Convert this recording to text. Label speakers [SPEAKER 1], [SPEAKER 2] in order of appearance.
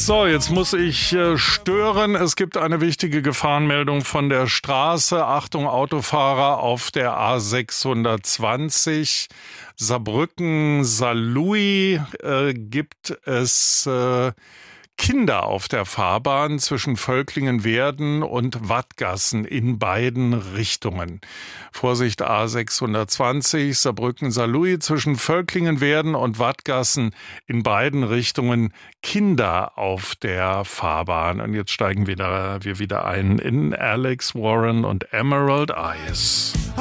[SPEAKER 1] So, jetzt muss ich stören. Es gibt eine wichtige Gefahrenmeldung von der Straße. Achtung, Autofahrer auf der A620 Saarbrücken-Saarlouis gibt es Kinder auf der Fahrbahn zwischen Völklingen-Werden und Wattgassen in beiden Richtungen. Vorsicht, A620 Saarbrücken-Saarlouis zwischen Völklingen-Werden und Wattgassen in beiden Richtungen, Kinder auf der Fahrbahn. Und jetzt steigen wir wieder ein in Alex Warren und Emerald Eyes.